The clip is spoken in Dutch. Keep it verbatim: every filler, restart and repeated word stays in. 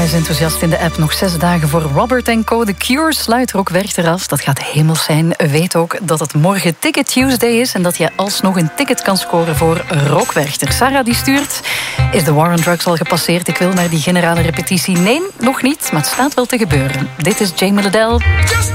Sarah is enthousiast in de app. Nog zes dagen voor Robert en Co. The Cure sluit Rockwerchter af. Dat gaat hemels zijn. Weet ook dat het morgen Ticket Tuesday is en dat je alsnog een ticket kan scoren voor Rockwerchter. Sarah die stuurt: is de War on Drugs al gepasseerd? Ik wil naar die generale repetitie. Nee, nog niet, maar het staat wel te gebeuren. Dit is Jamie Liddell.